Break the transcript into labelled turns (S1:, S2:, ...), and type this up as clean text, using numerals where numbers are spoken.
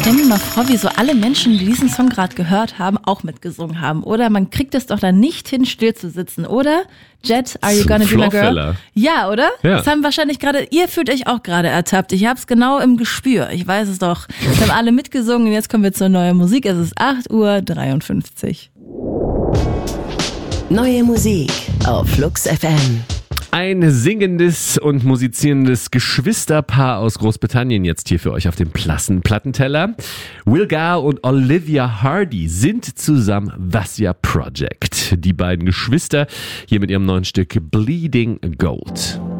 S1: stell mir mal vor, wie so alle Menschen, die diesen Song gerade gehört haben, auch mitgesungen haben. Oder man kriegt es doch dann nicht hin, still zu sitzen, oder? Jet, are you gonna be my girl? Ja, oder?
S2: Ja.
S1: Das haben wahrscheinlich gerade, ihr fühlt euch auch gerade ertappt. Ich hab's genau im Gespür. Ich weiß es doch. Wir haben alle mitgesungen und jetzt kommen wir zur neuen Musik. Es ist 8:53 Uhr.
S3: Neue Musik auf Flux FM.
S2: Ein singendes und musizierendes Geschwisterpaar aus Großbritannien jetzt hier für euch auf dem Plattenteller. Will Gar und Olivia Hardy sind zusammen Vasya Project. Die beiden Geschwister hier mit ihrem neuen Stück Bleeding Gold.